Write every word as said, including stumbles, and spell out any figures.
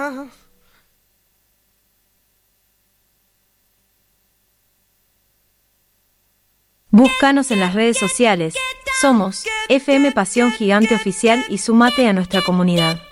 Búscanos en las redes sociales. Somos F M Pasión Gigante Oficial y sumate a nuestra comunidad.